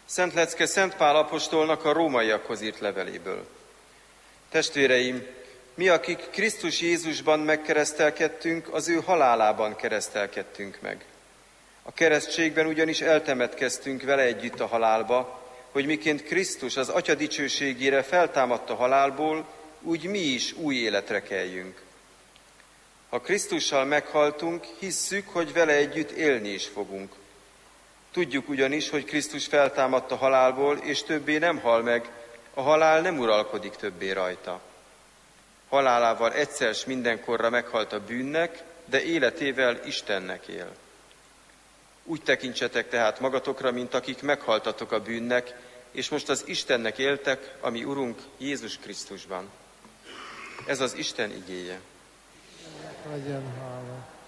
Szent lecke Szent Pál apostolnak a rómaiakhoz írt leveléből. Testvéreim, mi, akik Krisztus Jézusban megkeresztelkedtünk, az ő halálában keresztelkedtünk meg. A keresztségben ugyanis eltemetkeztünk vele együtt a halálba, hogy miként Krisztus az Atya dicsőségére feltámadt a halálból, úgy mi is új életre kelljünk. Ha Krisztussal meghaltunk, hisszük, hogy vele együtt élni is fogunk. Tudjuk ugyanis, hogy Krisztus feltámadt a halálból, és többé nem hal meg, a halál nem uralkodik többé rajta. Halálával egyszer s mindenkorra meghalt a bűnnek, de életével Istennek él. Úgy tekintsetek tehát magatokra, mint akik meghaltatok a bűnnek, és most az Istennek éltek, ami Urunk Jézus Krisztusban. Ez az Isten igéje. Legyen hála.